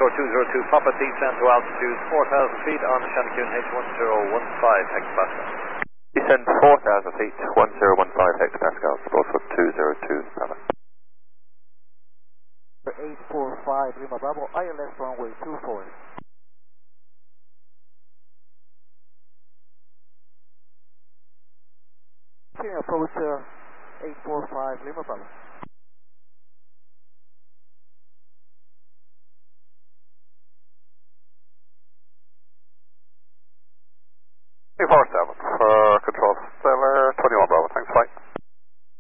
short 202, Papa descend to altitude 4,000 feet on Shanakun H1015 hectopascal. Descend 4,000 feet, 1015 hectopascals, Broadfoot 202, Papa. 845 Lima Bravo, ILS runway 24. Continue approach 845 Lima Bravo. Four seven.